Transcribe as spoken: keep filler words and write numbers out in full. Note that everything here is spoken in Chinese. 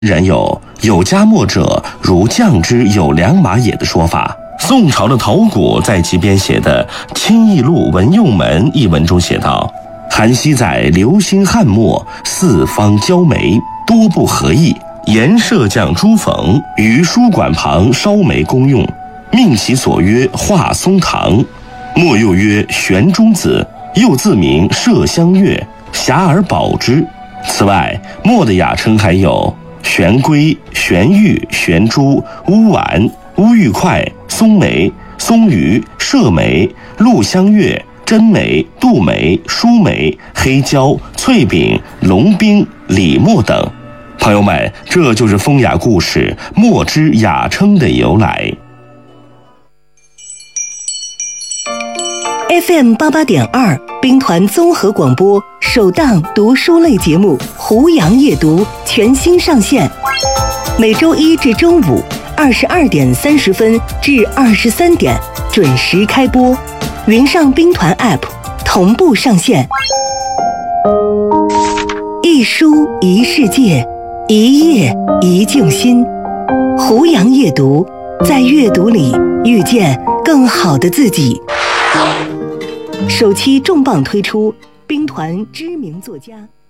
然有有家墨者如将之有良马也的说法。宋朝的陶谷在其编写的《清异录文用门》一文中写道：韩熙载留心翰墨，四方交眉，多不合意，言设将朱讽于书馆旁烧煤公用，命其所曰画松堂。墨又曰玄中子，又自名麝香月，遐而保之。此外，墨的雅称还有玄龟、玄玉、玄珠、乌丸、乌玉块、松梅、松榆、麝梅、陆香月、真梅、杜梅、舒梅、黑椒、翠饼、龙冰、李墨等。朋友们，这就是风雅故事墨之雅称的由来。 F M 八八点二兵团综合广播首档读书类节目《胡杨夜读》全新上线，每周一至周五二十二点三十分至二十三点准时开播，云上兵团 App 同步上线。一书一世界，一页一静心。胡杨夜读，在阅读里遇见更好的自己。首期重磅推出兵团知名作家